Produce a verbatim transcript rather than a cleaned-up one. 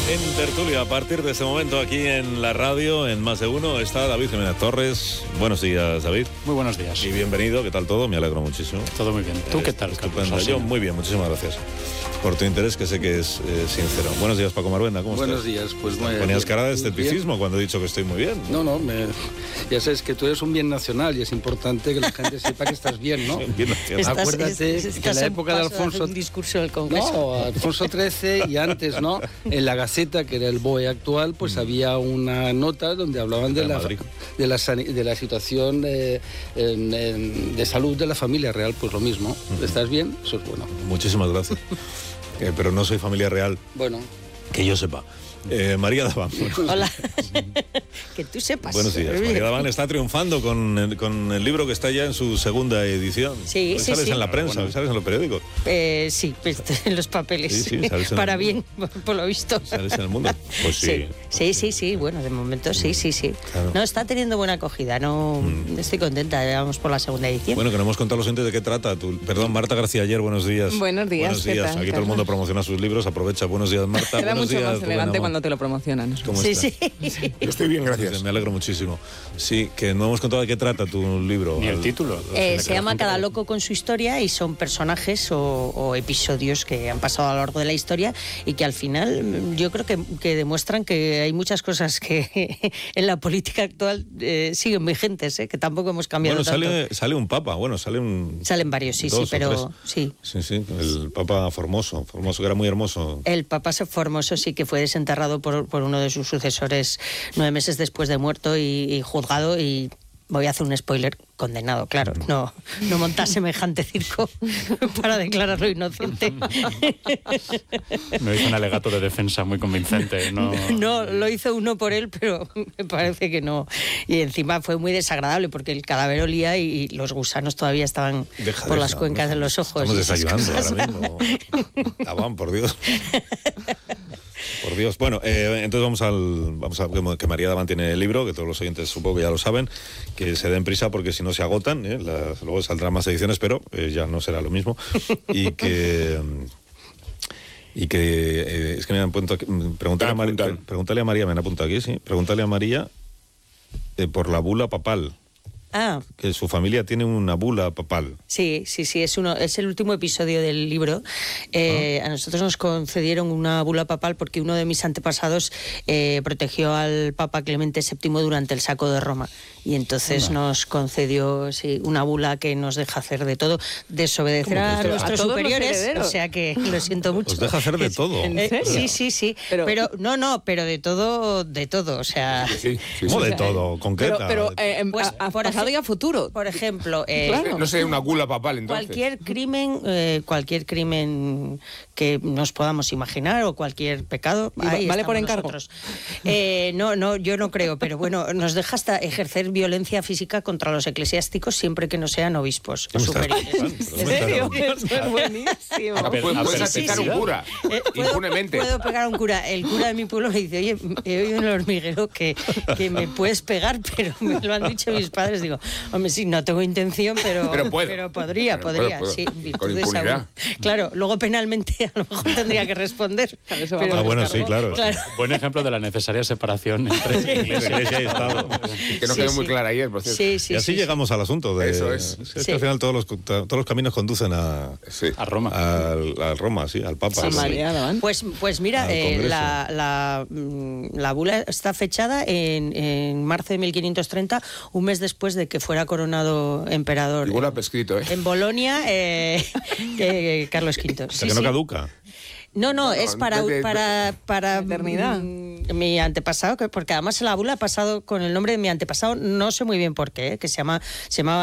En tertulia, a partir de este momento aquí en la radio, en Más de Uno, está David Jiménez Torres. Buenos días, David. Muy buenos días. Y bienvenido, ¿qué tal todo? Me alegro muchísimo. Todo muy bien. ¿Tú qué tal, Estupendo. Yo muy bien, muchísimas gracias por tu interés, que sé que es eh, sincero. Buenos días, Paco Marvenda, ¿cómo Buenos estás? días, pues muy bien. Ponías cara de escepticismo cuando he dicho que estoy muy bien. No, no, me, ya sabes que tú eres un bien nacional y es importante que la gente sepa que estás bien, ¿no? Bien nacional. Estás, Acuérdate es, que en la época de Alfonso... un discurso del Congreso. No, Alfonso trece y antes, ¿no? En la Gaceta, que era el B O E actual, pues mm. había una nota donde hablaban de, de, la, de, la, de la situación eh, en, en, de salud de la familia real, pues lo mismo. Mm. ¿Estás bien? Eso es bueno. Muchísimas gracias. eh, pero no soy familia real. Bueno. Que yo sepa. Eh, María Daván. Hola. Que tú sepas. Buenos días. María Daván está triunfando con el, con el libro que está ya en su segunda edición. Sí, hoy sí, sales sí. en la prensa, bueno. hoy sales en los periódicos. Eh, sí, en los papeles. Sí, sí, sales en Para el... bien, por lo visto. ¿Sales en el mundo? Pues sí. Sí, sí, sí, sí. Bueno, de momento sí, sí, sí. Claro. No, está teniendo buena acogida. No, mm. Estoy contenta. Vamos por la segunda edición. Bueno, que no hemos contado a los oyentes de qué trata. Tu... Perdón, Marta García Ayer, buenos días. Buenos días. Buenos días. Tal, Aquí todo el mundo promociona sus libros. Aprovecha. Buenos días, Marta. Era buenos mucho días, más elegante Rubén, cuando te lo promocionan. ¿Cómo sí, estás? sí. Yo estoy bien, gracias. Me alegro muchísimo. Sí, que no hemos contado de qué trata tu libro. Ni el título. Eh, se llama Cada loco con su historia y son personajes o, o episodios que han pasado a lo largo de la historia y que al final yo creo que, que demuestran que hay muchas cosas que en la política actual eh, siguen vigentes, eh, que tampoco hemos cambiado bueno, tanto. Sale, sale un papa, bueno, sale un... Salen varios, sí, sí, pero sí. Sí, sí, el papa Formoso, Formoso, que era muy hermoso. El papa Formoso sí que fue desenterrado por, por uno de sus sucesores nueve meses después de muerto y, y juzgado y... Voy a hacer un spoiler, condenado, claro. No, no montar semejante circo para declararlo inocente. Me hizo un alegato de defensa muy convincente. No, no, lo hizo uno por él, pero me parece que no. Y encima fue muy desagradable porque el cadáver olía y los gusanos todavía estaban deja, por deja, las cuencas deja. de los ojos. Estamos desayunando ahora mismo. Tabán, por Dios. Por Dios. Bueno, eh, entonces vamos al vamos a que María Daván tiene el libro, que todos los oyentes supongo que ya lo saben, que se den prisa porque si no se agotan, ¿eh? Las, luego saldrán más ediciones, pero eh, ya no será lo mismo. Y que y que eh, es que me han puesto aquí, preguntarle a, Mar, pre, preguntarle a María, me han apuntado aquí, sí, preguntarle a María eh, por la bula papal. Ah. Que su familia tiene una bula papal. Sí, sí, sí, es uno, es el último episodio del libro. Eh, ah. A nosotros nos concedieron una bula papal porque uno de mis antepasados eh, protegió al Papa Clemente séptimo durante el saco de Roma. Y entonces ah. nos concedió sí, una bula que nos deja hacer de todo, desobedecer a nuestros a superiores. O sea que lo siento mucho. Os deja hacer de todo. ¿En serio? Sí, sí, sí. Pero, pero no, no, pero de todo, de todo. O sea. Sí, sí, sí, ¿cómo sí, de todo? Concreta. Pero, pero eh, pues, a, a por pasado y a futuro. Por ejemplo, eh, claro. No sé, una gula papal entonces. Cualquier crimen, eh, cualquier crimen que nos podamos imaginar o cualquier pecado. Ahí ¿Vale por encargo? Eh, no, no, yo no creo, pero bueno, nos deja hasta ejercer violencia física contra los eclesiásticos siempre que no sean obispos o superiores. ¿En serio? Eso es buenísimo. Puedes asesinar a un cura, eh, ¿puedo, impunemente. Puedo pegar a un cura. El cura de mi pueblo me dice, oye, he oído en el hormiguero que, que me puedes pegar, pero me lo han dicho mis padres. Digo, hombre, sí, no tengo intención, pero, pero, pero podría, pero podría, puedo, puedo. sí. Con impunidad. Claro, luego penalmente a lo mejor tendría que responder. Pero ah, bueno, sí, claro. claro. Buen ejemplo de la necesaria separación entre iglesia y Estado. Que no sí, quedó sí. muy clara ayer, por cierto. Sí, sí, y así sí, llegamos sí. al asunto. De, Eso es. Es que sí. al final todos los, todos los caminos conducen a, sí. a Roma. Al, a Roma, sí, al Papa. Sí, María, pues, pues mira, eh, la, la, la bula está fechada en, en marzo de mil quinientos treinta, un mes después de que fuera coronado emperador. Igual ha prescrito, ¿eh? En Bolonia, eh, eh, Carlos quinto. O sea, sí, que no sí. caduca. No, no, no, es para, de, de, para, para eternidad. Mi antepasado, porque además la bula ha pasado con el nombre de mi antepasado, no sé muy bien por qué, que se llama, se llamaba